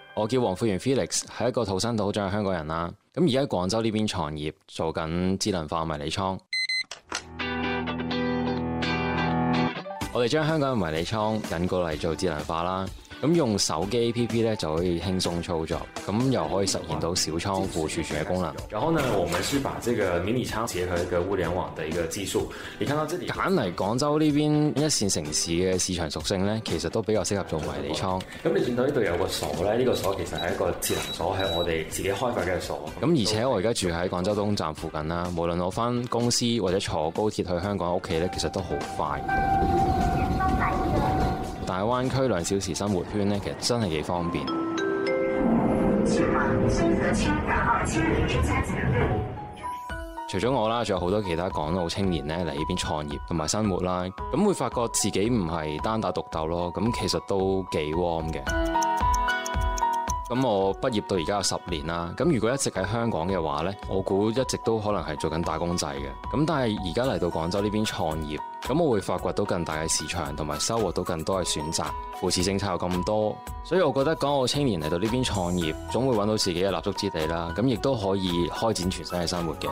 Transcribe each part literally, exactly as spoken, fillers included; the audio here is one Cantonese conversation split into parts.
我叫黃富源 Felix， 係一個土生土長嘅香港人啦。咁而家喺廣州呢邊創業，做緊智能化迷你倉。我哋將香港嘅迷你倉引過嚟做智能化啦。咁用手機 A P P 咧就可以輕鬆操作，咁又可以實現到小倉庫儲存嘅功能。 然後呢，我們是把這個迷你倉結合一個物聯網的一個技術。你看到這裡， 揀嚟廣州呢邊一線城市嘅市場屬性咧，其實都比較適合做迷你倉。 咁你見到呢度有個鎖咧，呢、這個鎖其實係一個智能鎖，係我哋自己開發嘅鎖。 咁而且我而家住喺廣州東站附近啦，無論我返公司或者坐高鐵去香港屋企咧，其實都好快。大灣區兩小時生活圈咧，其實真係幾方便。除咗我啦，仲有好多其他港澳青年咧嚟呢邊創業同埋生活啦，咁會發覺自己唔係單打獨鬥咯，咁其實都幾 warm 嘅。咁我畢業到而家有十年啦，咁如果一直喺香港嘅話呢，我估一直都可能係做緊打工仔嘅。咁但係而家嚟到廣州呢邊創業，咁我會發掘到更大嘅市場，同埋收穫到更多嘅選擇。扶持政策有咁多，所以我覺得港澳青年嚟到呢邊創業，總會揾到自己嘅立足之地啦。咁亦都可以開展全新嘅生活嘅。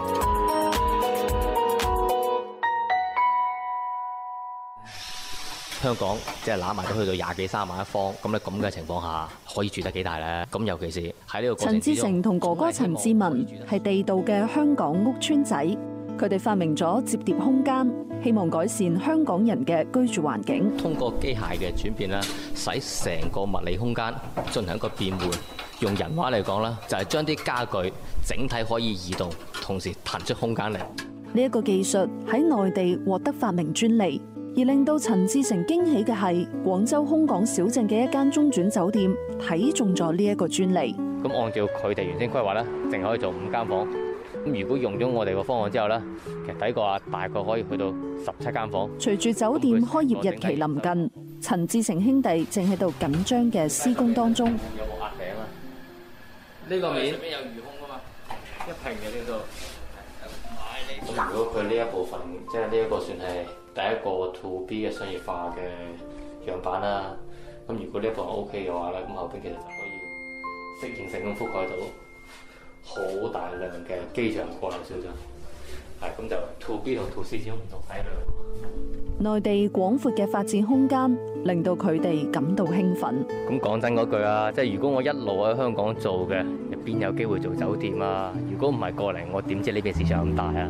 香港即係攬埋都去到廿幾三十萬一方，咁咧咁嘅情況下，可以住得幾大咧？咁尤其是喺呢個過程之中， 陳志成同哥哥陳志文係地道嘅香港屋邨仔，佢哋發明咗摺疊空間，希望改善香港人嘅居住環境。 通過機械嘅轉變咧，使成個物理空間進行一個變換。用人話嚟講咧，就係將啲家具整體可以移動，同時騰出空間嚟。 呢一個技術喺內地獲得發明專利。而令到陳志成驚喜嘅係，廣州空港小鎮嘅一間中轉酒店睇中咗呢一個專利。 咁按照佢哋原先規劃咧，淨可以做五間房。咁如果用咗我哋個方案之後咧，其實抵過啊，大概可以去到十七間房。 隨住酒店開業日期臨近，陳志成兄弟正喺度緊張嘅施工當中。 有冇壓頂啊？呢個面上面有魚空噶嘛？一平嘅呢度。咁如果佢呢一部分，即係呢一個算係第一個 to B 嘅商業化嘅樣板啦。咁如果呢一部分 OK 嘅話咧，咁後邊其實就可以適應性咁覆蓋到好大量嘅機場過流小鎮。係咁就 to B 同 to C 之中唔同體量。 內地廣闊嘅發展空間令到佢哋感到興奮。 咁講真嗰句啊，即係如果我一路喺香港做嘅，邊有機會做酒店啊？如果唔係過嚟，我點知呢邊市場咁大啊？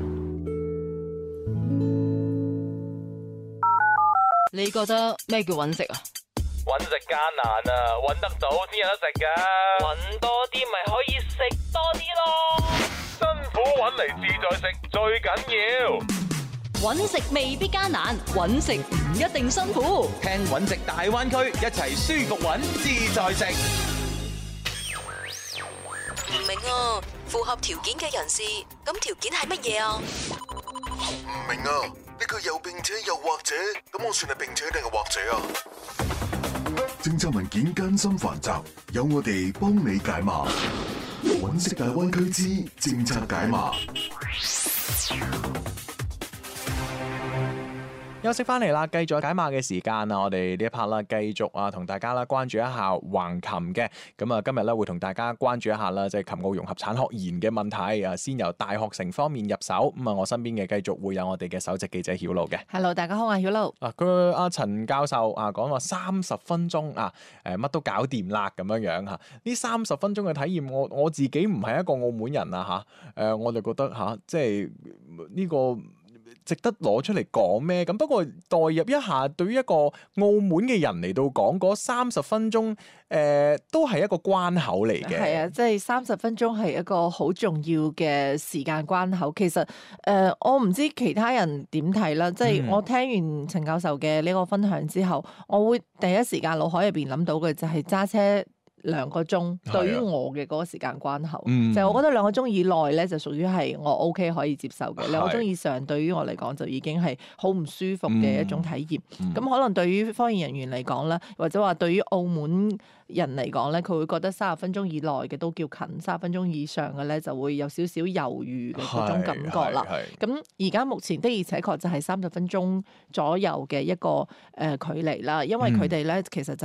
你覺得咩叫揾食啊？ 揾食艱難啊，揾得到先有得食噶。揾多啲咪可以食多啲咯。辛苦揾嚟自在食最緊要。 揾食未必艱難，揾食唔一定辛苦。 聽揾食大灣區，一齊舒服揾自在食。 唔明啊，符合條件嘅人士，咁條件係乜嘢啊？ 唔明啊，呢個又並且又或者，咁我算係並且定係或者啊？政策文件艱辛繁雜，有我哋幫你解碼。揾食大灣區之政策解碼。 休息翻嚟啦，繼續解碼嘅時間啊！我哋呢一 part 啦，繼續啊，同大家啦關注一下橫琴嘅。咁啊，今日咧會同大家關注一下啦，即係琴澳融合產學研嘅問題啊。先由大學城方面入手。咁啊，我身邊嘅繼續會有我哋嘅首席記者曉露嘅。 Hello， 大家好啊，曉露。 啊，佢阿陳教授啊講話三十分鐘啊，誒乜都搞掂啦咁樣樣嚇。呢三十分鐘嘅體驗，我我自己唔係一個澳門人啊嚇，誒我就覺得嚇，即係呢個值得攞出嚟講咩？咁不過代入一下，對於一個澳門嘅人嚟到講，嗰三十分鐘，誒、呃、都係一個關口嚟嘅。 係啊，即係三十分鐘係一個好重要嘅時間關口。其實誒、呃，我唔知其他人點睇啦。即係我聽完陳教授嘅呢個分享之後，我會第一時間腦海入邊諗到嘅就係揸車兩個鐘，對於我嘅嗰個時間關口，嗯、就係我覺得兩個鐘以內咧，就屬於係我 OK 可以接受嘅。兩個鐘以上，對於我嚟講就已經係好唔舒服嘅一種體驗。咁、嗯嗯、可能對於科研人員嚟講咧，或者話對於澳門人嚟講咧，佢會覺得三十分鐘以內嘅都叫近，三十分鐘以上嘅咧就會有少少猶豫嘅嗰種感覺啦。咁而家目前的而且確就係三十分鐘左右嘅一個誒距離啦，因為佢哋咧其實就